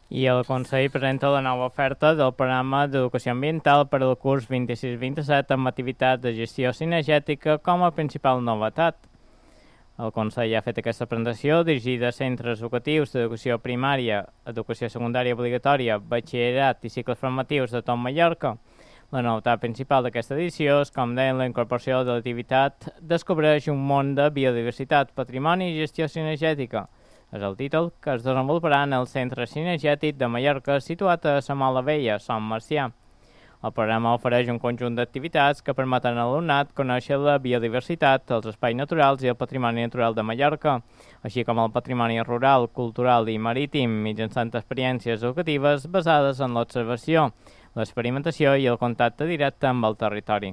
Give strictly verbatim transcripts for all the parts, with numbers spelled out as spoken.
I el Consell presenta la nova oferta del programa d'Educació Ambiental per al curs vint-i-sis vint-i-set amb activitats de gestió cinegètica com a principal novetat. El Consell ha fet aquesta presentació dirigida a centres educatius d'educació primària, educació secundària obligatòria, batxillerat i cicles formatius de tot Mallorca. La novetat principal d'aquesta edició és, com deien, la incorporació de l'activitat Descobreix un món de biodiversitat, patrimoni i gestió cinegètica. És el títol que es desenvoluparà en el Centre Cinegètic de Mallorca, situat a la Mola Vella, Sant Marcià. El programa ofereix un conjunt d'activitats que permeten a l'alumnat conèixer la biodiversitat, els espais naturals i el patrimoni natural de Mallorca, així com el patrimoni rural, cultural i marítim, mitjançant experiències educatives basades en l'observació, l'experimentació i el contacte directe amb el territori.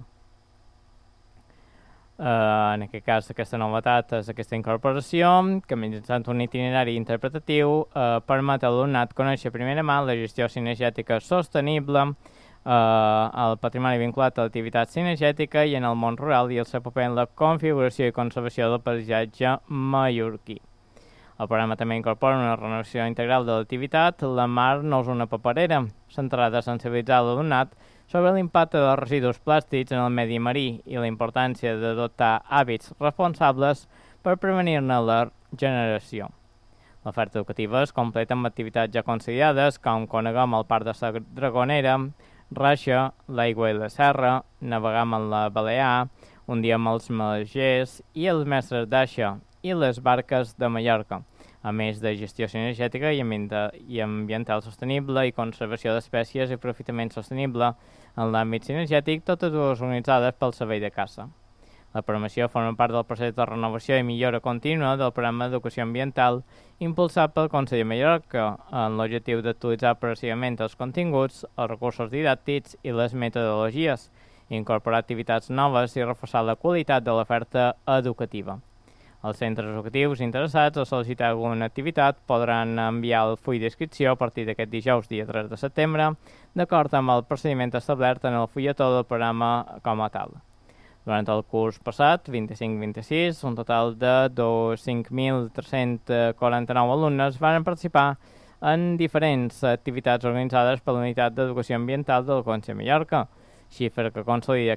Uh, en aquest cas, aquesta novetat és aquesta incorporació, que mitjançant un itinerari interpretatiu uh, permet a l'alumnat conèixer a primera mà la gestió cinegètica sostenible, uh, el patrimoni vinculat a l'activitat cinegètica i en el món rural i el seu paper en la configuració i conservació del paisatge mallorquí. El programa també incorpora una renovació integral de l'activitat. La mar no és una paperera, centrada a sensibilitzar l'alumnat sobre l'impacte dels residus plàstics en el medi marí i la importància d'adoptar hàbits responsables per prevenir-ne la generació. L'oferta educativa es completa amb activitats ja considerades, com coneguem el Parc de la Dragonera, Raixa, l'Aigua i la Serra, navegam en la Balear, un dia amb els Malgers i els mestres d'Aixa i les barques de Mallorca, a més de gestió cinegètica i, i ambiental sostenible i conservació d'espècies i aprofitament sostenible en l'àmbit cinegètic, totes dues organitzades pel Servei de Caça. La programació forma part del procés de renovació i millora contínua del programa d'educació ambiental impulsat pel Consell de Mallorca amb l'objectiu d'actualitzar progressivament els continguts, els recursos didàctics i les metodologies, incorporar activitats noves i reforçar la qualitat de l'oferta educativa. Els centres educatius interessats a sol·licitar alguna activitat podran enviar el full d'inscripció a partir d'aquest dijous, dia tres de setembre, d'acord amb el procediment establert en el fulletó del programa com a tal. Durant el curs passat, vint-i-cinc vint-i-sis, un total de cinc mil tres-cents quaranta-nou alumnes van participar en diferents activitats organitzades per la Unitat d'Educació Ambiental del Consell de Mallorca, xifra que consolida